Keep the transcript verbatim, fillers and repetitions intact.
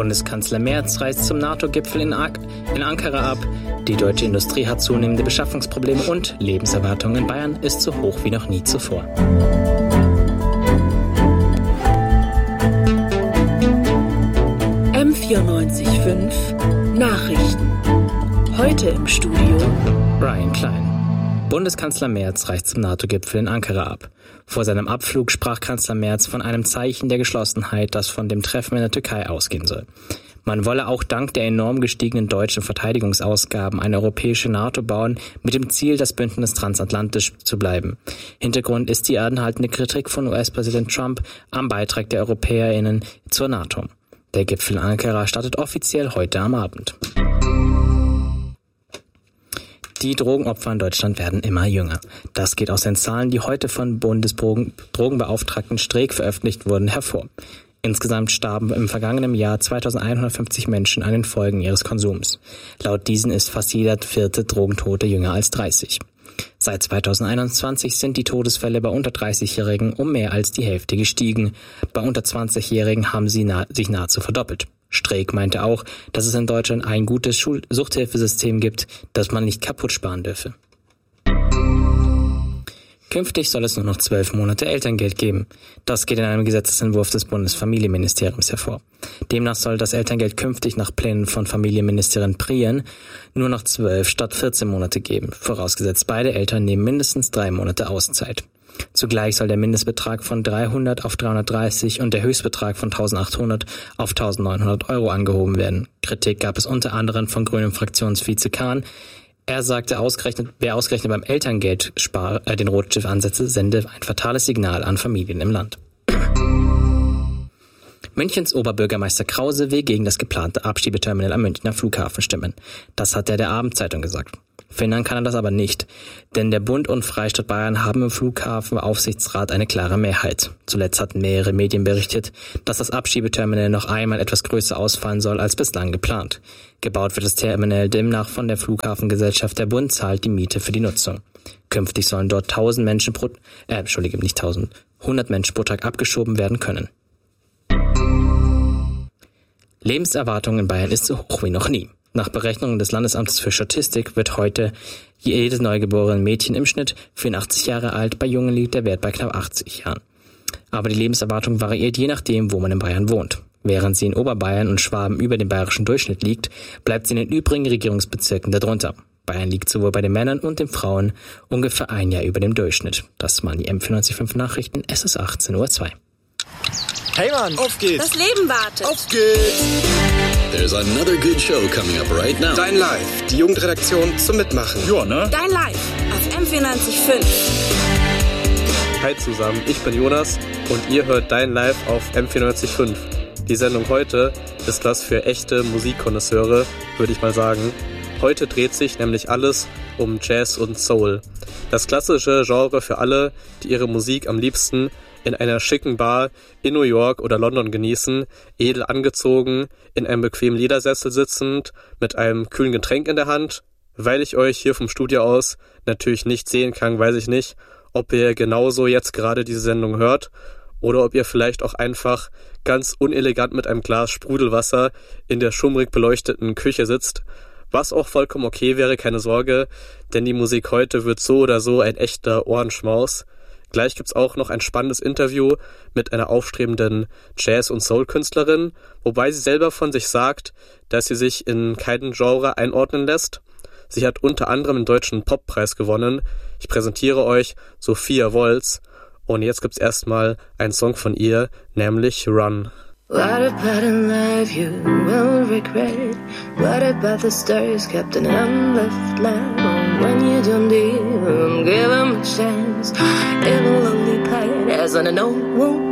Bundeskanzler Merz reist zum NATO-Gipfel in, Ak- in Ankara ab. Die deutsche Industrie hat zunehmende Beschaffungsprobleme und Lebenserwartung in Bayern ist so hoch wie noch nie zuvor. M vierundneunzig Komma fünf Nachrichten. Heute im Studio Brian Klein. Bundeskanzler Merz reist zum NATO-Gipfel in Ankara ab. Vor seinem Abflug sprach Kanzler Merz von einem Zeichen der Geschlossenheit, das von dem Treffen in der Türkei ausgehen soll. Man wolle auch dank der enorm gestiegenen deutschen Verteidigungsausgaben eine europäische NATO bauen, mit dem Ziel, das Bündnis transatlantisch zu bleiben. Hintergrund ist die anhaltende Kritik von U S-Präsident Trump am Beitrag der EuropäerInnen zur NATO. Der Gipfel in Ankara startet offiziell heute am Abend. Die Drogenopfer in Deutschland werden immer jünger. Das geht aus den Zahlen, die heute von Bundesdrogenbeauftragten Streeck veröffentlicht wurden, hervor. Insgesamt starben im vergangenen Jahr zweitausendeinhundertfünfzig Menschen an den Folgen ihres Konsums. Laut diesen ist fast jeder vierte Drogentote jünger als dreißig. Seit zweitausendeinundzwanzig sind die Todesfälle bei unter dreißigjährigen um mehr als die Hälfte gestiegen. Bei unter zwanzigjährigen haben sie nah- sich nahezu verdoppelt. Streeck meinte auch, dass es in Deutschland ein gutes Schul- Suchthilfesystem gibt, das man nicht kaputt sparen dürfe. Künftig soll es nur noch zwölf Monate Elterngeld geben. Das geht in einem Gesetzesentwurf des Bundesfamilienministeriums hervor. Demnach soll das Elterngeld künftig nach Plänen von Familienministerin Prien nur noch zwölf statt vierzehn Monate geben, vorausgesetzt beide Eltern nehmen mindestens drei Monate Auszeit. Zugleich soll der Mindestbetrag von dreihundert auf dreihundertdreißig und der Höchstbetrag von eintausendachthundert auf eintausendneunhundert Euro angehoben werden. Kritik gab es unter anderem von Grünen Fraktionsvize Kahn. Er sagte, ausgerechnet, wer ausgerechnet beim Elterngeld spar, äh, den Rotstift ansetze, sende ein fatales Signal an Familien im Land. Münchens Oberbürgermeister Krause will gegen das geplante Abschiebeterminal am Münchner Flughafen stimmen. Das hat er der Abendzeitung gesagt. Verhindern kann er das aber nicht, denn der Bund und Freistaat Bayern haben im Flughafenaufsichtsrat eine klare Mehrheit. Zuletzt hatten mehrere Medien berichtet, dass das Abschiebeterminal noch einmal etwas größer ausfallen soll als bislang geplant. Gebaut wird das Terminal demnach von der Flughafengesellschaft. Der Bund zahlt die Miete für die Nutzung. Künftig sollen dort tausend Menschen pro, äh, Entschuldige, nicht tausend, hundert Menschen pro Tag abgeschoben werden können. Lebenserwartung in Bayern ist so hoch wie noch nie. Nach Berechnungen des Landesamtes für Statistik wird heute jedes neugeborene Mädchen im Schnitt vierundachtzig Jahre alt, bei Jungen liegt der Wert bei knapp achtzig Jahren. Aber die Lebenserwartung variiert je nachdem, wo man in Bayern wohnt. Während sie in Oberbayern und Schwaben über dem bayerischen Durchschnitt liegt, bleibt sie in den übrigen Regierungsbezirken darunter. Bayern liegt sowohl bei den Männern und den Frauen ungefähr ein Jahr über dem Durchschnitt. Das waren die M vierundneunzig Komma fünf Nachrichten, es ist achtzehn Uhr zwei. Hey Mann, auf geht's! Das Leben wartet! Auf geht's! There's another good show coming up right now. Dein Live, die Jugendredaktion zum Mitmachen. Ja, ne? Dein Live auf M vierundneunzig Komma fünf. Hi zusammen, ich bin Jonas und ihr hört Dein Live auf M vierundneunzig Komma fünf. Die Sendung heute ist was für echte Musikkonnoisseure, würde ich mal sagen. Heute dreht sich nämlich alles um Jazz und Soul. Das klassische Genre für alle, die ihre Musik am liebsten in einer schicken Bar in New York oder London genießen, edel angezogen, in einem bequemen Ledersessel sitzend, mit einem kühlen Getränk in der Hand. Weil ich euch hier vom Studio aus natürlich nicht sehen kann, weiß ich nicht, ob ihr genauso jetzt gerade diese Sendung hört oder ob ihr vielleicht auch einfach ganz unelegant mit einem Glas Sprudelwasser in der schummrig beleuchteten Küche sitzt. Was auch vollkommen okay wäre, keine Sorge, denn die Musik heute wird so oder so ein echter Ohrenschmaus. Gleich gibt's auch noch ein spannendes Interview mit einer aufstrebenden Jazz- und Soul-Künstlerin, wobei sie selber von sich sagt, dass sie sich in keinen Genre einordnen lässt. Sie hat unter anderem den Deutschen Poppreis gewonnen. Ich präsentiere euch Sophia Wolz und jetzt gibt's erstmal einen Song von ihr, nämlich Run. What about in life you will regret? What about the stars kept in an unleft lamp? Oh, when you don't need them, give them a chance. It will only pass, and I know it won't